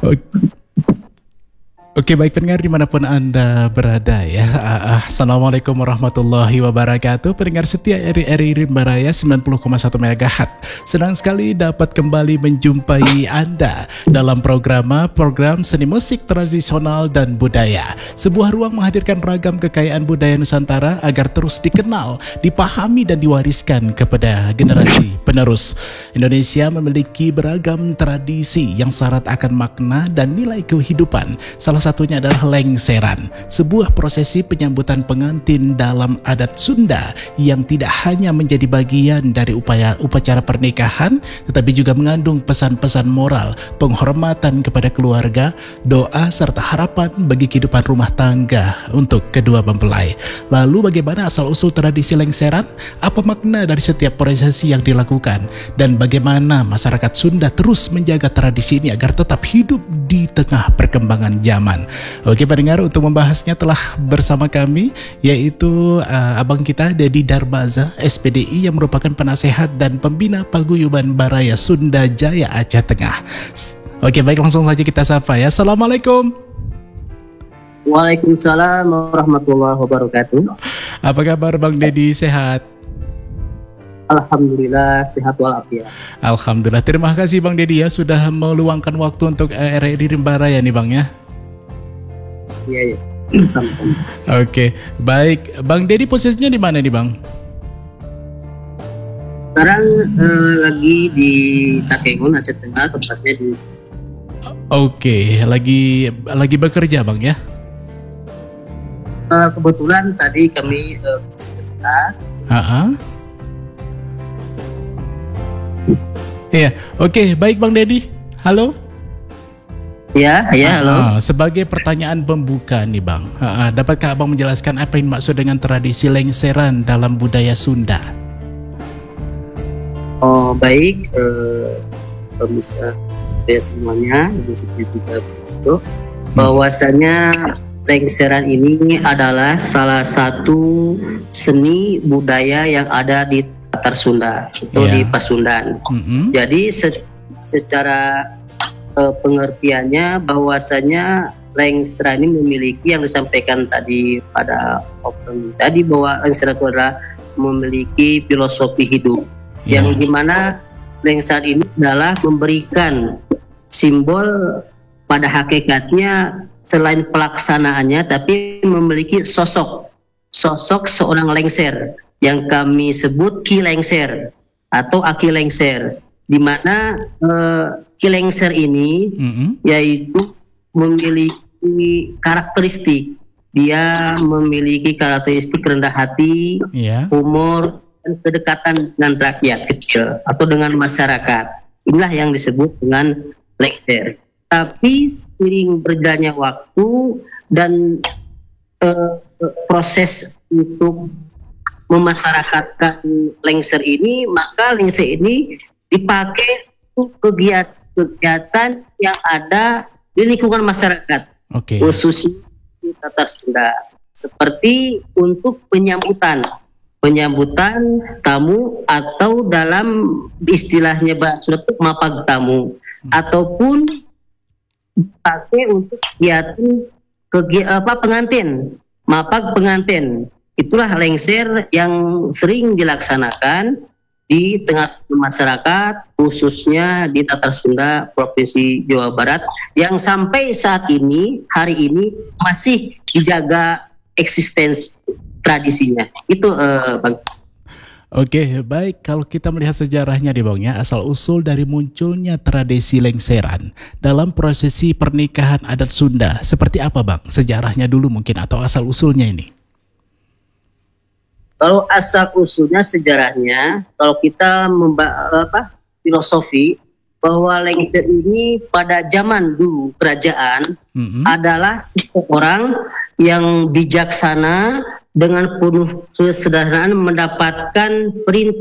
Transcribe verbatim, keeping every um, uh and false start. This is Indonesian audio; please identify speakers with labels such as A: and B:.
A: Oke, baik pendengar dimanapun Anda berada ya. Ah, ah, Assalamualaikum warahmatullahi wabarakatuh. Pendengar setia R R I Rimba Raya sembilan puluh koma satu MHz. Senang sekali dapat kembali menjumpai Anda dalam program program seni musik tradisional dan budaya. Sebuah ruang menghadirkan ragam kekayaan budaya Nusantara agar terus dikenal, dipahami dan diwariskan kepada generasi penerus. Indonesia memiliki beragam tradisi yang syarat akan makna dan nilai kehidupan. Salah satunya adalah lengseran, sebuah prosesi penyambutan pengantin dalam adat Sunda yang tidak hanya menjadi bagian dari upaya upacara pernikahan, tetapi juga mengandung pesan-pesan moral, penghormatan kepada keluarga, doa serta harapan bagi kehidupan rumah tangga untuk kedua mempelai. Lalu bagaimana asal-usul tradisi lengseran? Apa makna dari setiap prosesi yang dilakukan? Dan bagaimana masyarakat Sunda terus menjaga tradisi ini agar tetap hidup di tengah perkembangan zaman? Oke pendengar, untuk membahasnya telah bersama kami yaitu uh, abang kita Dedi Darmaza S P D I yang merupakan penasehat dan pembina Paguyuban Baraya Sunda Jaya Aceh Tengah. Oke baik, langsung saja kita sapa ya. Assalamualaikum.
B: Waalaikumsalam warahmatullahi wabarakatuh. Apa
A: kabar Bang Dedi, sehat?
B: Alhamdulillah sehat walafiat.
A: Alhamdulillah, terima kasih Bang Dedi ya sudah meluangkan waktu untuk R R I Rimba Raya nih Bang ya.
B: Iya, iya. Sama-sama.
A: Oke, baik. Bang Dedi posisinya di mana nih, Bang?
B: Sekarang uh, lagi di Takengon, Aceh Tengah, tempatnya di.
A: Oke, lagi lagi bekerja, Bang ya?
B: Uh, kebetulan tadi kami uh, sebentar.
A: Uh-huh. Iya, oke, baik Bang Dedi. Halo.
B: Ya, ya, halo.
A: Ah, sebagai pertanyaan pembuka nih Bang, ah, dapatkah Abang menjelaskan apa yang maksud dengan tradisi lengseran dalam budaya Sunda?
B: Oh baik, eh, pemirsa ya semuanya, juga begitu. Bahwasanya lengseran ini adalah salah satu seni budaya yang ada di Tatar Sunda, itu yeah. di Pasundan. Mm-hmm. Jadi se- secara Uh, pengertiannya bahwasanya lengseran ini memiliki yang disampaikan tadi pada opening tadi bahwa lengseran itu adalah memiliki filosofi hidup yeah. yang dimana lengseran ini adalah memberikan simbol pada hakikatnya selain pelaksanaannya tapi memiliki sosok sosok seorang lengser yang kami sebut Ki Lengser atau Aki Lengser, di mana uh, Ki Lengser ini mm-hmm. yaitu memiliki karakteristik, dia memiliki karakteristik rendah hati, yeah. humor, dan kedekatan dengan rakyat kecil atau dengan masyarakat. Inilah yang disebut dengan lengser. Tapi seiring berjalannya waktu dan uh, proses untuk memasyarakatkan lengser ini, maka lengser ini dipakai untuk kegiatan kegiatan yang ada di lingkungan masyarakat, okay. khususnya di Tatar Sunda, seperti untuk penyambutan, penyambutan tamu atau dalam istilahnya bahasa mapag tamu, hmm. ataupun dipakai untuk kegiatan kegiatan apa pengantin, mapag pengantin. Itulah lengser yang sering dilaksanakan di tengah masyarakat, khususnya di Tatar Sunda, Provinsi Jawa Barat, yang sampai saat ini, hari ini masih dijaga eksistensi tradisinya. Itu uh, Bang.
A: Oke, baik. Kalau kita melihat sejarahnya di Bang ya, asal-usul dari munculnya tradisi lengseran dalam prosesi pernikahan adat Sunda, seperti apa Bang? Sejarahnya dulu mungkin atau asal-usulnya ini?
B: Kalau asal usulnya sejarahnya, kalau kita membahas apa filosofi bahwa lengser ini pada zaman dulu kerajaan mm-hmm. adalah seorang yang bijaksana dengan penuh kesederhanaan mendapatkan perintah